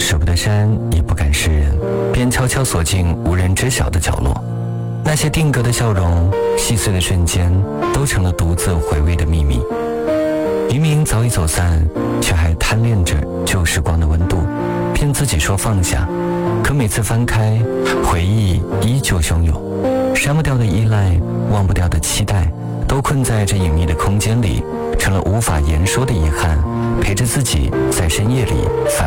舍不得删，也不敢示人，便悄悄锁进无人知晓的角落。那些定格的笑容，细碎的瞬间，都成了独自回味的秘密。明明早已走散，却还贪恋着旧时光的温度，骗自己说放下。可每次翻开，回忆依旧汹涌，删不掉的依赖，忘不掉的期待，都困在这隐秘的空间里，成了无法言说的遗憾，陪着自己在深夜里反